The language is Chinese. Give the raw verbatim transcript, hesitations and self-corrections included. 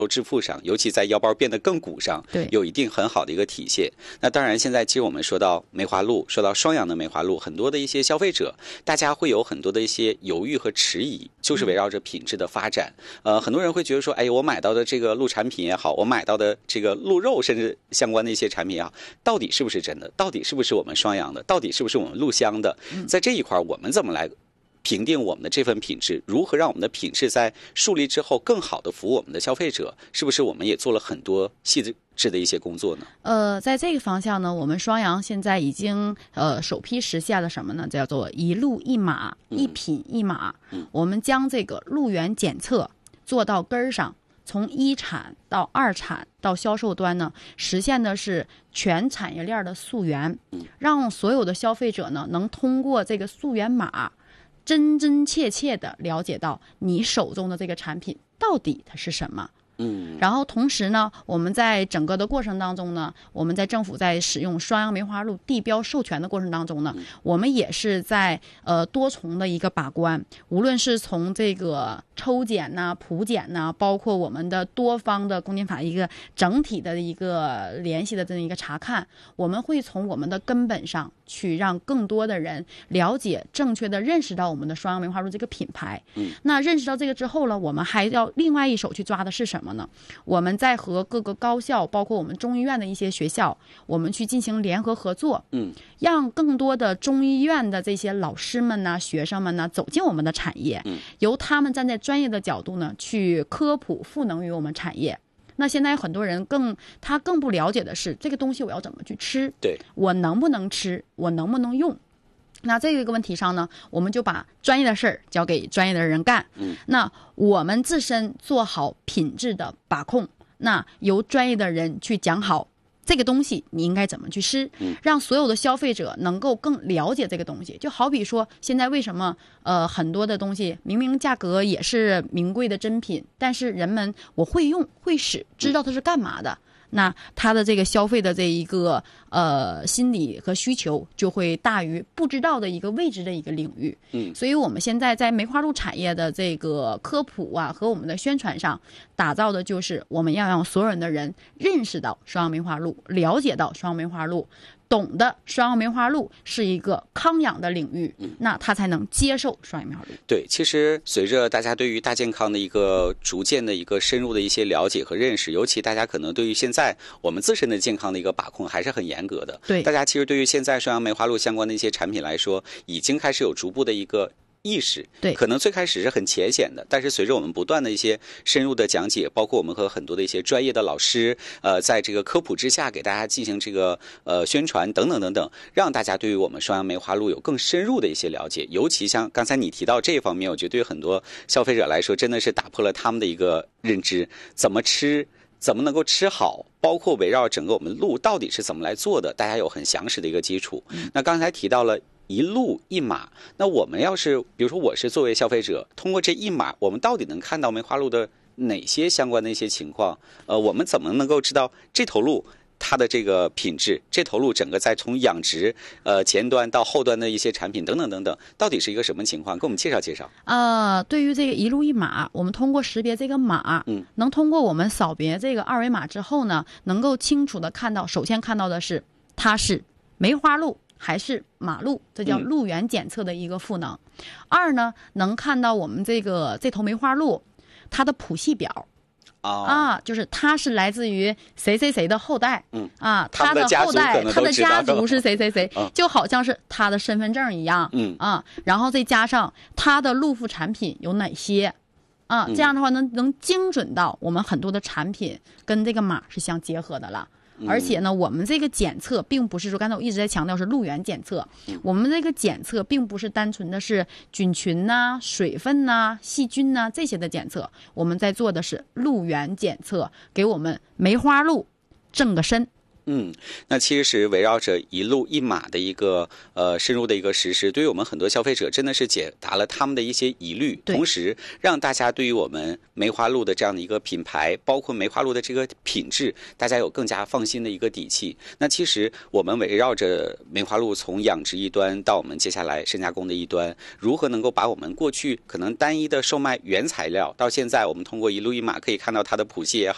致富上，尤其在腰包变得更鼓上， 对， 有一定很好的一个体现。那当然，现在其实我们说到梅花鹿，说到双阳的梅花鹿，很多的一些消费者，大家会有很多的一些犹豫和迟疑，就是围绕着品质的发展。呃，很多人会觉得说，哎，我买到的这个鹿产品也好，我买到的这个鹿肉，甚至相关的一些产品也好，到底是不是真的？到底是不是我们双阳的？到底是不是我们鹿乡的？在这一块，我们怎么来评定我们的这份品质，如何让我们的品质在树立之后更好的服务我们的消费者？是不是我们也做了很多细致的一些工作呢？ 呃，在这个方向呢，我们双阳现在已经呃首批实现了什么呢？叫做一鹿一马，一品一马。嗯、我们将这个鹿源检测做到根儿上，从一产到二产到销售端呢，实现的是全产业链的溯源，让所有的消费者呢能通过这个溯源码，真真切切的了解到你手中的这个产品到底它是什么。嗯，然后同时呢，我们在整个的过程当中呢，我们在政府在使用双阳梅花鹿地标授权的过程当中呢，我们也是在呃多重的一个把关，无论是从这个抽检呐、普检呐，包括我们的多方的公检法一个整体的一个联系的这么一个查看，我们会从我们的根本上去让更多的人了解、正确的认识到我们的双阳梅花鹿这个品牌。嗯，那认识到这个之后呢，我们还要另外一手去抓的是什么呢？我们在和各个高校，包括我们中医院的一些学校，我们去进行联合合作，嗯，让更多的中医院的这些老师们呢、学生们呢走进我们的产业，嗯，由他们站在专业的角度呢去科普赋能于我们产业。那现在有很多人更他更不了解的是这个东西我要怎么去吃， 对， 我能不能吃，我能不能用。那这个问题上呢，我们就把专业的事儿交给专业的人干。嗯，那我们自身做好品质的把控，那由专业的人去讲好这个东西你应该怎么去吃，让所有的消费者能够更了解这个东西。就好比说，现在为什么呃很多的东西明明价格也是名贵的珍品，但是人们我会用会使，知道它是干嘛的。那他的这个消费的这一个呃心理和需求就会大于不知道的一个未知的一个领域。嗯，所以我们现在在梅花鹿产业的这个科普啊和我们的宣传上，打造的就是我们要让所有人的人认识到双阳梅花鹿，了解到双阳梅花鹿，懂得双阳梅花鹿是一个康养的领域，那他才能接受双阳梅花鹿。 对，其实随着大家对于大健康的一个逐渐的一个深入的一些了解和认识，尤其大家可能对于现在我们自身的健康的一个把控还是很严格的。 对， 大家其实对于现在双阳梅花鹿相关的一些产品来说，已经开始有逐步的一个意识。 对， 可能最开始是很浅显的，但是随着我们不断的一些深入的讲解，包括我们和很多的一些专业的老师，呃，在这个科普之下给大家进行这个呃宣传等等等等，让大家对于我们双阳梅花鹿有更深入的一些了解。尤其像刚才你提到这一方面，我觉得对于很多消费者来说，真的是打破了他们的一个认知，怎么吃，怎么能够吃好，包括围绕整个我们鹿到底是怎么来做的，大家有很详实的一个基础。那刚才提到了一鹿一码，那我们要是比如说我是作为消费者，通过这一码，我们到底能看到梅花鹿的哪些相关的一些情况？呃，我们怎么能够知道这头鹿它的这个品质，这头鹿整个在从养殖呃前端到后端的一些产品等等等等，到底是一个什么情况？给我们介绍介绍。 呃，对于这个一鹿一码，我们通过识别这个码，嗯，能通过我们扫别这个二维码之后呢，能够清楚的看到，首先看到的是它是梅花鹿还是马鹿，这叫鹿源检测的一个赋能。嗯、二呢，能看到我们这个这头梅花鹿它的谱系表。 Oh. 啊，就是他是来自于谁谁谁的后代，嗯啊，他的后代，他的家族是谁谁谁， 嗯、 就好像是他的身份证一样，嗯啊，然后再加上他的鹿副产品有哪些，啊，这样的话能能精准到我们很多的产品跟这个码是相结合的了。而且呢，我们这个检测并不是说，刚才我一直在强调是鹿源检测，我们这个检测并不是单纯的是菌群呐、水分呐、细菌呐这些的检测，我们在做的是鹿源检测，给我们梅花鹿正个身。 嗯，那其实是围绕着一鹿一码的一个呃深入的一个实施，对于我们很多消费者真的是解答了他们的一些疑虑，同时让大家对于我们梅花鹿的这样的一个品牌，包括梅花鹿的这个品质，大家有更加放心的一个底气。那其实我们围绕着梅花鹿从养殖一端到我们接下来深加工的一端，如何能够把我们过去可能单一的售卖原材料，到现在我们通过一鹿一码可以看到它的谱系也好。